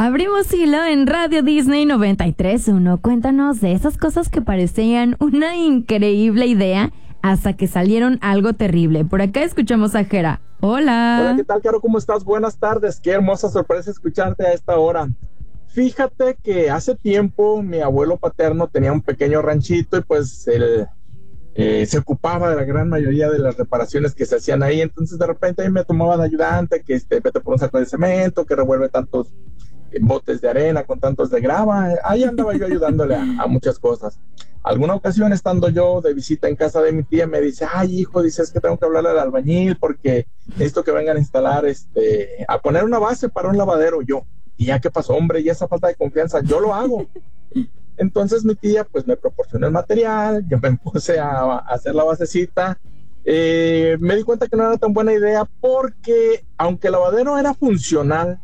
Abrimos hilo en Radio Disney 93.1. Cuéntanos de esas cosas que parecían una increíble idea hasta que salieron algo terrible. Por acá escuchamos a Jera. Hola. Hola, ¿qué tal, Caro? ¿Cómo estás? Buenas tardes. Qué hermosa sorpresa escucharte a esta hora. Fíjate que hace tiempo mi abuelo paterno tenía un pequeño ranchito y pues él se ocupaba de la gran mayoría de las reparaciones que se hacían ahí. Entonces de repente ahí me tomaba de ayudante, que vete por un saco de cemento, que revuelve tantos botes de arena con tantos de grava. Ahí andaba yo ayudándole a muchas cosas. Alguna ocasión, estando yo de visita en casa de mi tía, me dice: ay, hijo, dice, es que tengo que hablarle al albañil porque necesito que vengan a instalar, a poner una base para un lavadero. Yo, ¿y ya qué pasó, hombre? Y esa falta de confianza, yo lo hago. Entonces mi tía pues me proporcionó el material, yo me puse a hacer la basecita. Me di cuenta que no era tan buena idea porque aunque el lavadero era funcional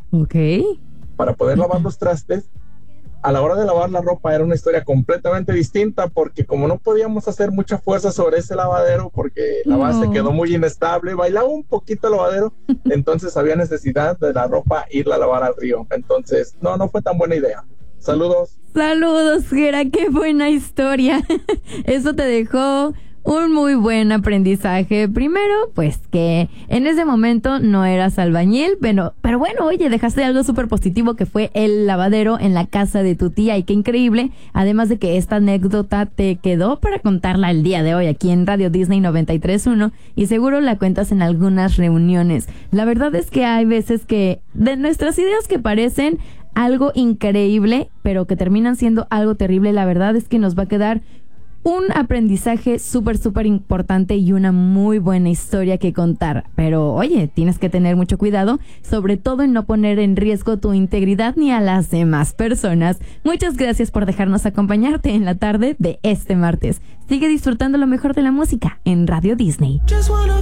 para poder lavar los trastes, a la hora de lavar la ropa era una historia completamente distinta, porque como no podíamos hacer mucha fuerza sobre ese lavadero porque la base quedó muy inestable, bailaba un poquito el lavadero, entonces había necesidad de la ropa irla a lavar al río. Entonces no fue tan buena idea. Saludos. Saludos, Jera, qué buena historia. Eso te dejó un muy buen aprendizaje. Primero, pues que en ese momento no eras albañil, pero bueno, oye, dejaste algo súper positivo que fue el lavadero en la casa de tu tía, y qué increíble, además de que esta anécdota te quedó para contarla el día de hoy aquí en Radio Disney 93.1 y seguro la cuentas en algunas reuniones. La verdad es que hay veces que de nuestras ideas que parecen algo increíble, pero que terminan siendo algo terrible, la verdad es que nos va a quedar un aprendizaje súper importante y una muy buena historia que contar. Pero oye, tienes que tener mucho cuidado, sobre todo en no poner en riesgo tu integridad ni a las demás personas. Muchas gracias por dejarnos acompañarte en la tarde de este martes. Sigue disfrutando lo mejor de la música en Radio Disney.